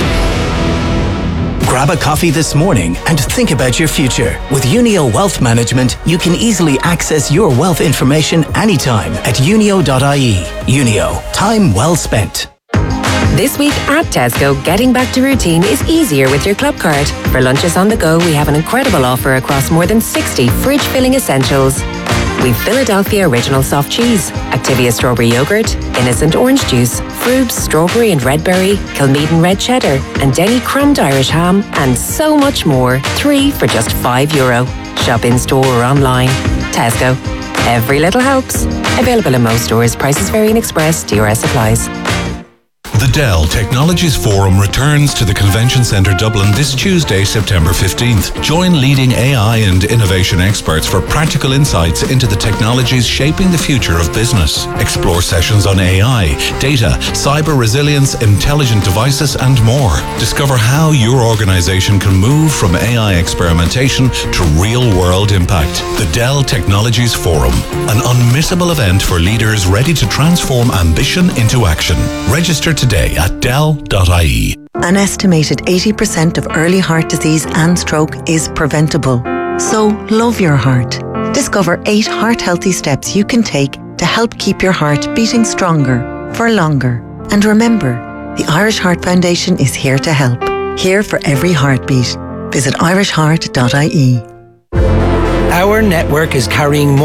Grab a coffee this morning and think about your future. With Unio Wealth Management, you can easily access your wealth information anytime at unio.ie. Unio, time well spent. This week at Tesco, getting back to routine is easier with your club card. For lunches on the go, we have an incredible offer across more than 60 fridge-filling essentials. We've Philadelphia Original Soft Cheese, Activia Strawberry Yogurt, Innocent Orange Juice, Frubes Strawberry and Red Berry, Kilmeaden Red Cheddar, and Denny Crumbed Irish Ham, and so much more. 3 for just €5. Shop in store or online. Tesco. Every little helps. Available in most stores. Prices vary in Express. DRS applies. The Dell Technologies Forum returns to the Convention Centre Dublin this Tuesday, September 15th. Join leading AI and innovation experts for practical insights into the technologies shaping the future of business. Explore sessions on AI, data, cyber resilience, intelligent devices, and more. Discover how your organisation can move from AI experimentation to real-world impact. The Dell Technologies Forum, an unmissable event for leaders ready to transform ambition into action. Register today at dell.ie. An estimated 80% of early heart disease and stroke is preventable. So love your heart. Discover 8 heart-healthy steps you can take to help keep your heart beating stronger for longer. And remember, the Irish Heart Foundation is here to help. Here for every heartbeat. Visit irishheart.ie. Our network is carrying more